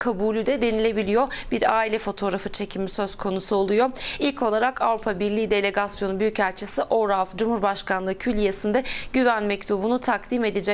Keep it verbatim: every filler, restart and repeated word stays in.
kabulü de denilebiliyor. Bir aile fotoğrafı çekimi söz konusu oluyor. İlk olarak Avrupa Birliği Delegasyonu Büyükelçisi Oraf Cumhurbaşkanlığı Külliyesi'nde güven mektubunu takdim edecek.